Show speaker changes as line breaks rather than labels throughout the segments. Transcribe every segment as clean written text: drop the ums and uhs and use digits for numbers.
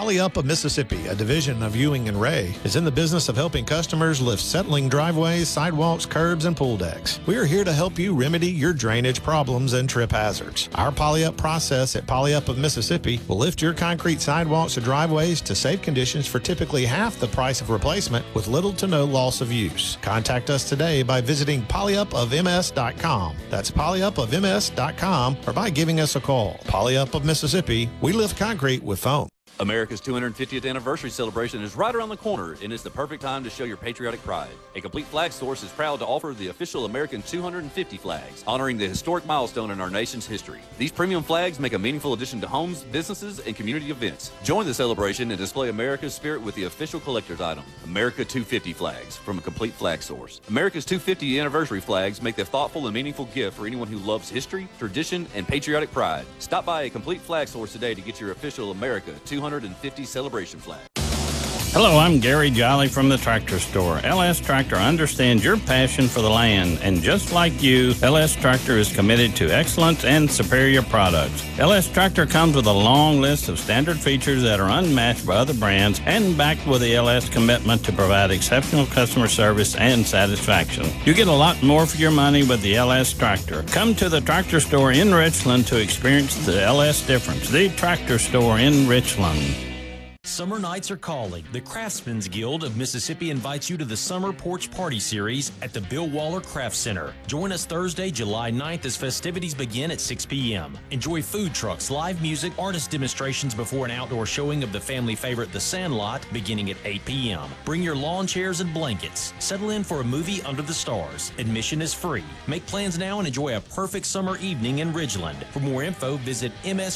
Poly-Up of Mississippi, a division of Ewing and Ray, is in the business of helping customers lift settling driveways, sidewalks, curbs, and pool decks. We are here to help you remedy your drainage problems and trip hazards. Our Poly-Up process at Poly-Up of Mississippi will lift your concrete sidewalks or driveways to safe conditions for typically half the price of replacement with little to no loss of use. Contact us today by visiting polyupofms.com. That's polyupofms.com, or by giving us a call. Poly-Up of Mississippi, we lift concrete with foam.
America's 250th anniversary celebration is right around the corner, and it's the perfect time to show your patriotic pride. A Complete Flag Source is proud to offer the official American 250 flags, honoring the historic milestone in our nation's history. These premium flags make a meaningful addition to homes, businesses, and community events. Join the celebration and display America's spirit with the official collector's item, America 250 flags from a Complete Flag Source. America's 250 anniversary flags make the thoughtful and meaningful gift for anyone who loves history, tradition, and patriotic pride. Stop by a Complete Flag Source today to get your official America 250 celebration flag.
Hello, I'm Gary Jolly from the Tractor Store. LS Tractor understands your passion for the land, and just like you, LS Tractor is committed to excellence and superior products. LS Tractor comes with a long list of standard features that are unmatched by other brands and backed with the LS commitment to provide exceptional customer service and satisfaction. You get a lot more for your money with the LS Tractor. Come to the Tractor Store in Richland to experience the LS difference. The Tractor Store in Richland.
Summer nights are calling. The Craftsman's Guild of Mississippi invites you to the Summer Porch Party Series at the Bill Waller Craft Center. Join us Thursday, July 9th as festivities begin at 6 p.m. Enjoy food trucks, live music, artist demonstrations before an outdoor showing of the family favorite The Sandlot beginning at 8 p.m. Bring your lawn chairs and blankets. Settle in for a movie under the stars. Admission is free. Make plans now and enjoy a perfect summer evening in Ridgeland. For more info, visit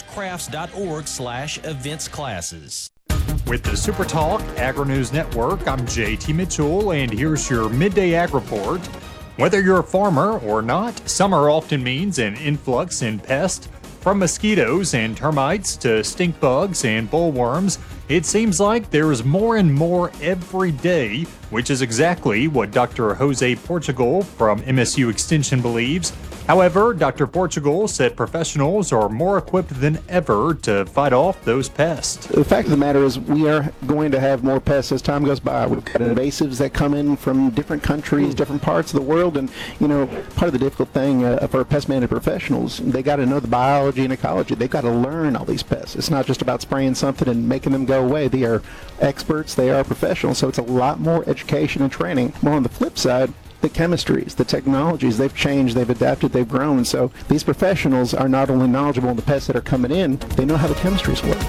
mscrafts.org/events classes.
With the Super Talk Agri-News Network, I'm JT Mitchell, and here's your Midday Ag Report. Whether you're a farmer or not, summer often means an influx in pests. From mosquitoes and termites to stink bugs and bollworms, it seems like there's more and more every day, which is exactly what Dr. Jose Portugal from MSU Extension believes. However, Dr. Portugal said professionals are more equipped than ever to fight off those pests.
The fact of the matter is we are going to have more pests as time goes by. We've got invasives that come in from different countries, different parts of the world, and part of the difficult thing for pest management professionals, they got to know the biology and ecology. They've got to learn all these pests. It's not just about spraying something and making them go away. They are experts, they are professionals, so it's a lot more education and training. More on the flip side, the chemistries, the technologies, they've changed, they've adapted, they've grown. So these professionals are not only knowledgeable in the pests that are coming in, they know how the chemistries work.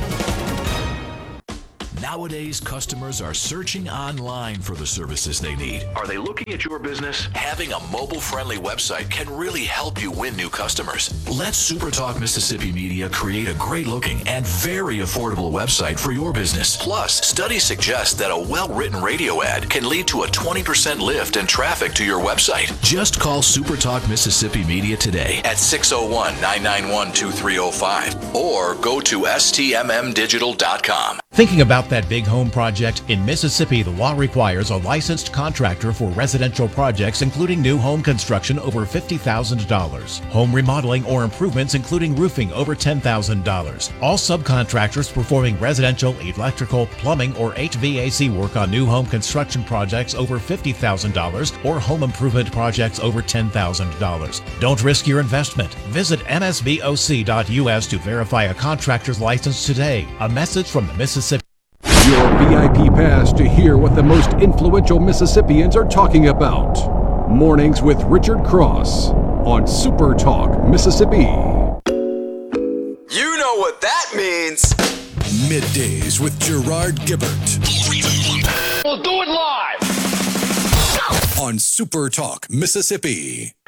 Nowadays, customers are searching online for the services they need. Are they looking at your business? Having a mobile-friendly website can really help you win new customers. Let SuperTalk Mississippi Media create a great-looking and very affordable website for your business. Plus, studies suggest that a well-written radio ad can lead to a 20% lift in traffic to your website. Just call SuperTalk Mississippi Media today at 601-991-2305 or go to stmmdigital.com.
Thinking about that big home project? In Mississippi, the law requires a licensed contractor for residential projects, including new home construction over $50,000, home remodeling or improvements, including roofing over $10,000. All subcontractors performing residential, electrical, plumbing, or HVAC work on new home construction projects over $50,000 or home improvement projects over $10,000. Don't risk your investment. Visit msboc.us to verify a contractor's license today. A message from the Mississippi.
Your VIP pass to hear what the most influential Mississippians are talking about. Mornings with Richard Cross on Super Talk Mississippi.
You know what that means.
Middays with Gerard Gibbert.
We'll do it live
On Super Talk Mississippi.